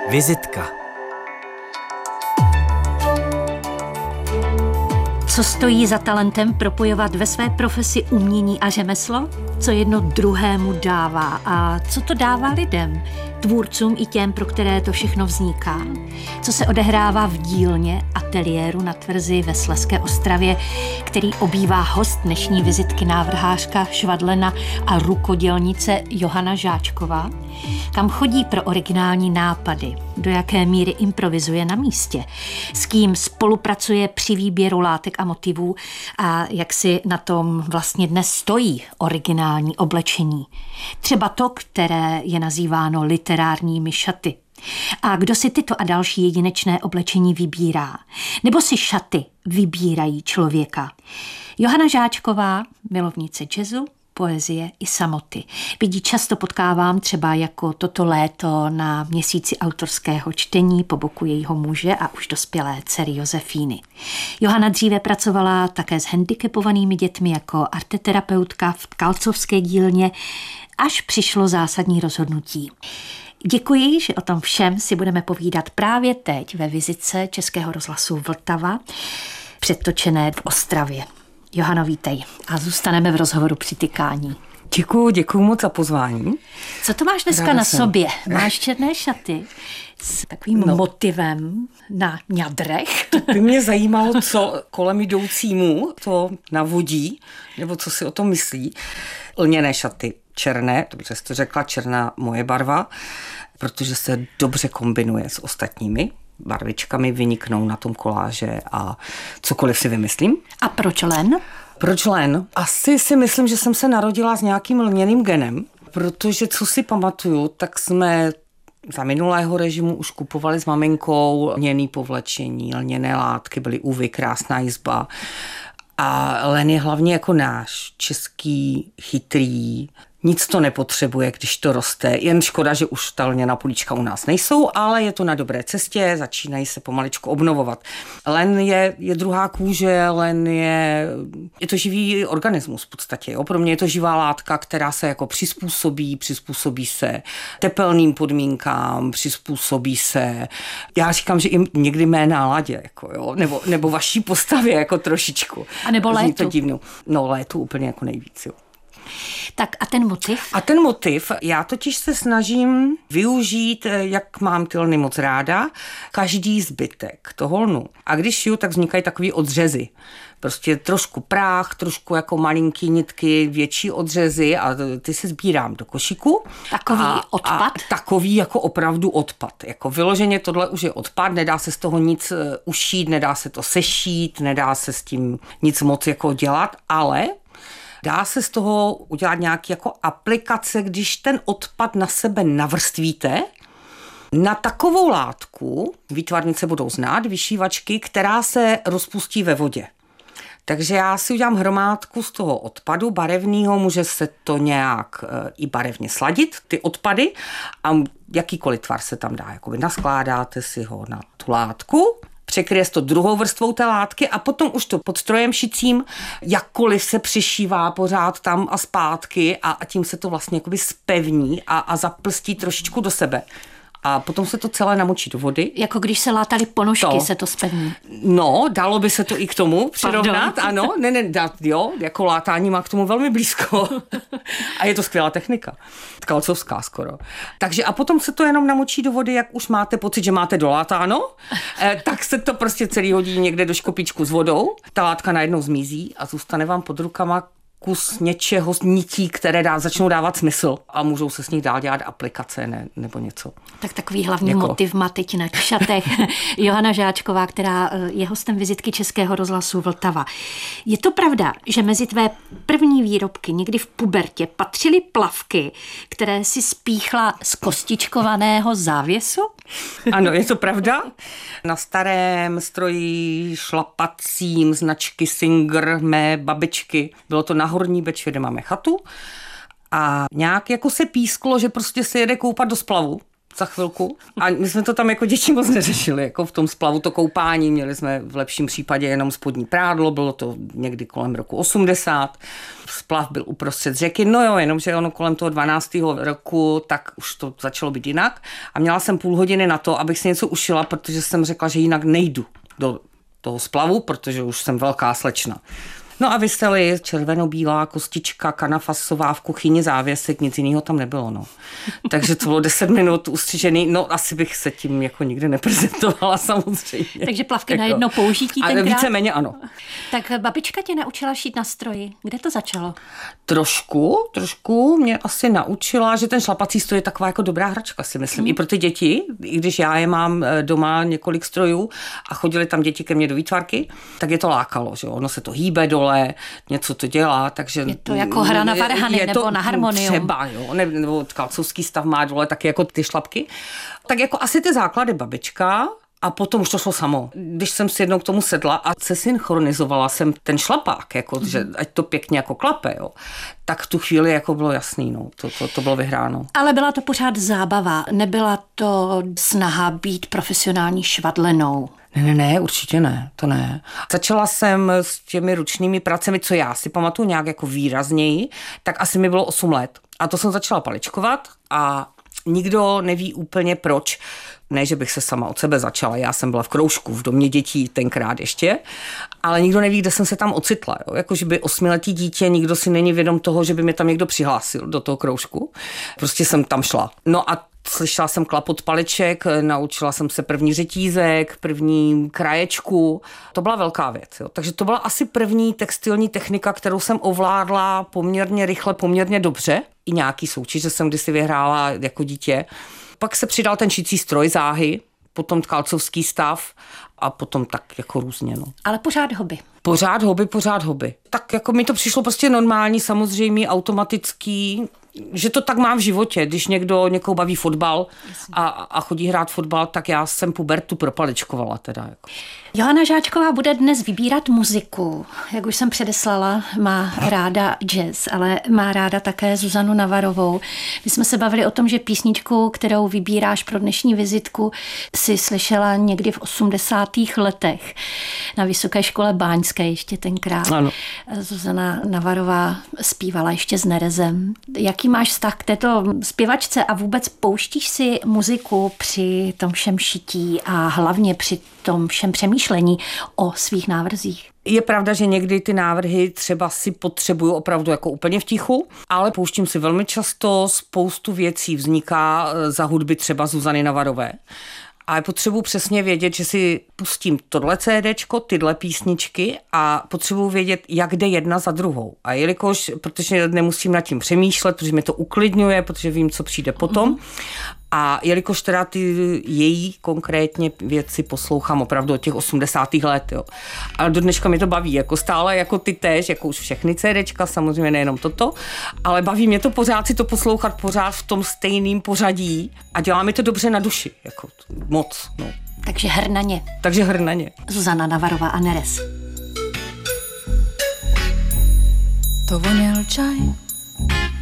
Vizitka. Co stojí za talentem propojovat ve své profesi umění a řemeslo? Co jedno druhému dává a co to dává lidem, tvůrcům i těm, pro které to všechno vzniká? Co se odehrává v dílně ateliéru na tvrzi ve Slezské Ostravě, který obývá host dnešní vizitky návrhářka, švadlena a rukodělnice Johana Žáčková? Kam chodí pro originální nápady? Do jaké míry improvizuje na místě? S kým spolupracuje při výběru látek a motivů? A jak si na tom vlastně dnes stojí originální oblečení? Třeba to, které je nazýváno literárními šaty. A kdo si tyto a další jedinečné oblečení vybírá? Nebo si šaty vybírají člověka? Johana Žáčková, milovnice jazzu, poezie i samoty. Vidí často potkávám třeba jako toto léto na měsíci autorského čtení po boku jejího muže a už dospělé dcery Josefíny. Johana dříve pracovala také s handicapovanými dětmi jako arteterapeutka v Tkalcovské dílně, až přišlo zásadní rozhodnutí. Děkuji, že o tom všem si budeme povídat právě teď ve vizitce Českého rozhlasu Vltava, předtočené v Ostravě. Johano, vítej a zůstaneme v rozhovoru při tykání. Děkuju moc za pozvání. Co to máš dneska na sobě? Máš černé šaty s takovým motivem na ňadrech? To by mě zajímalo, co kolem jdoucímu to navodí, nebo co si o tom myslí. Lněné šaty černé, dobře jsi to řekla, černá moje barva, protože se dobře kombinuje s ostatními barvičkami, vyniknou na tom koláže a cokoliv si vymyslím. A proč len? Proč len? Asi si myslím, že jsem se narodila s nějakým lněným genem, protože co si pamatuju, tak jsme za minulého režimu už kupovali s maminkou lněný povlečení, lněné látky, byly úvy, krásná jizba. A len je hlavně jako náš, český, chytrý, nic to nepotřebuje, když to roste. Jen škoda, že už ta lněná políčka u nás nejsou, ale je to na dobré cestě, začínají se pomaličku obnovovat. Len je druhá kůže, len je to živý organismus v podstatě. Jo? Pro mě je to živá látka, která se jako přizpůsobí se tepelným podmínkám, přizpůsobí se, já říkám, že i někdy mé náladě, jako, jo? Nebo vaší postavě jako trošičku. A nebo létu. To divnou. No létu úplně jako nejvíc, jo. Tak a ten motiv? A ten motiv, já totiž se snažím využít, jak mám ty lny moc ráda, každý zbytek toho lnu. A když šiju, tak vznikají takový odřezy. Prostě trošku práh, trošku jako malinký nitky, větší odřezy a ty se sbírám do košíku. Takový odpad? A takový jako opravdu odpad. Jako vyloženě tohle už je odpad, nedá se z toho nic ušít, nedá se to sešít, nedá se s tím nic moc jako dělat, ale dá se z toho udělat nějaký jako aplikace, když ten odpad na sebe navrstvíte na takovou látku, výtvarnice budou znát, vyšívačky, která se rozpustí ve vodě. Takže já si udělám hromádku z toho odpadu barevného, může se to nějak i barevně sladit, ty odpady, a jakýkoliv tvar se tam dá. Jakoby naskládáte si ho na tu látku, překryje to druhou vrstvou té látky a potom už to pod strojem šicím, jakkoliv se přišívá pořád tam a zpátky a tím se to vlastně jakoby spevní a zaplstí trošičku do sebe. A potom se to celé namočí do vody. Jako když se látaly ponožky, se to spevní. No, dalo by se to i k tomu přirovnat, ano. Jo, jako látání má k tomu velmi blízko. A je to skvělá technika. Tkalcovská skoro. Takže a potom se to jenom namočí do vody, jak už máte pocit, že máte dolátáno, tak se to prostě celý hodí někde do škopíčku s vodou. Ta látka najednou zmizí a zůstane vám pod rukama kus něčeho z nití, které začnou dávat smysl a můžou se s nich dál dělat aplikace nebo něco. Tak takový hlavní motiv má teď na šatech Johana Žáčková, která je hostem vizitky Českého rozhlasu Vltava. Je to pravda, že mezi tvé první výrobky někdy v pubertě patřily plavky, které si spíchla z kostičkovaného závěsu? Ano, je to pravda. Na starém stroji šlapacím značky Singer mé babičky. Bylo to na Horní Bečvě, kde máme chatu. A nějak jako se písklo, že prostě se jede koupat do splavu. za chvilku. A my jsme to tam jako děti moc neřešili, jako v tom splavu to koupání, měli jsme v lepším případě jenom spodní prádlo, bylo to někdy kolem roku 80, splav byl uprostřed řeky, no jo, jenomže ono kolem toho 12. roku, tak už to začalo být jinak a měla jsem půl hodiny na to, abych si něco ušila, protože jsem řekla, že jinak nejdu do toho splavu, protože už jsem velká slečna. No a vystali červeno-bílá kostička, kanafasová v kuchyni, závěsek, nic jiného tam nebylo, no. Takže to bylo 10 minut ustřižený, no asi bych se tím jako nikdy neprezentovala samozřejmě. Takže plavky jako na jedno použití tenkrát? Víceméně ano. Tak babička tě naučila šít na stroji. Kde to začalo? Trošku mě asi naučila, že ten šlapací stroj je taková jako dobrá hračka, si myslím. I pro ty děti, i když já je mám doma několik strojů a chodili tam děti ke mně do výtvarky, tak je to lákalo, že ono se to hýbe dole, něco to dělá, takže... Je to jako hra na varhany nebo na harmonium. Třeba, jo, nebo kalcovský stav má dole taky jako ty šlapky. Tak jako asi ty základy babička, a potom už to šlo samo. Když jsem si jednou k tomu sedla a sesynchronizovala jsem ten šlapák, jako, že ať to pěkně jako klape, jo, tak v tu chvíli jako bylo jasný, no, to bylo vyhráno. Ale byla to pořád zábava, nebyla to snaha být profesionální švadlenou. Ne, určitě ne, to ne. Začala jsem s těmi ručními pracemi, co já si pamatuju nějak jako výrazněji, tak asi mi bylo 8 let. A to jsem začala paličkovat a nikdo neví úplně proč. Ne, že bych se sama od sebe začala, já jsem byla v kroužku v domě dětí tenkrát ještě, ale nikdo neví, kde jsem se tam ocitla. Jo? Jako, že by 8letý dítě, nikdo si není vědom toho, že by mě tam někdo přihlásil do toho kroužku. Prostě jsem tam šla. No a slyšela jsem klapot paliček, naučila jsem se první řetízek, první kraječku. To byla velká věc. Jo? Takže to byla asi první textilní technika, kterou jsem ovládla poměrně rychle, poměrně dobře. I nějaký soutěže jsem kdysi vyhrála jako dítě. Pak se přidal ten šicí stroj záhy, potom kalcovský stav a potom tak jako různě. No. Ale pořád hobby. Pořád hobby. Tak jako mi to přišlo prostě normální, samozřejmě automatický, že to tak mám v životě. Když někoho baví fotbal a chodí hrát fotbal, tak já jsem pubertu propaličkovala teda. Jako. Johana Žáčková bude dnes vybírat muziku. Jak už jsem předeslala, má ráda jazz, ale má ráda také Zuzanu Navarovou. My jsme se bavili o tom, že písničku, kterou vybíráš pro dnešní vizitku, si slyšela někdy v 80. letech na Vysoké škole báňské ještě tenkrát. Ano. Zuzana Navarová zpívala ještě s nerezem. Jaký máš vztah k této zpěvačce a vůbec pouštíš si muziku při tom všem šití a hlavně při tom všem přemýšlení o svých návrzích? Je pravda, že někdy ty návrhy třeba si potřebuju opravdu jako úplně v tichu, ale pouštím si velmi často, spoustu věcí vzniká za hudby třeba Zuzany Navarové. A potřebuji přesně vědět, že si pustím tohle CDčko, tyhle písničky a potřebuji vědět, jak jde jedna za druhou. A jelikož, protože nemusím nad tím přemýšlet, protože mě to uklidňuje, protože vím, co přijde potom. A jelikož teda ty její konkrétně věci poslouchám opravdu od těch 80. let, jo. Ale do dneška mi to baví, jako stále, jako ty též, jako už všechny CDčka, samozřejmě nejenom toto, ale baví mě to pořád si to poslouchat pořád v tom stejném pořadí a dělá mi to dobře na duši, jako moc, no. Takže hrnaně. Zuzana Navarová a nerez. To voněl čaj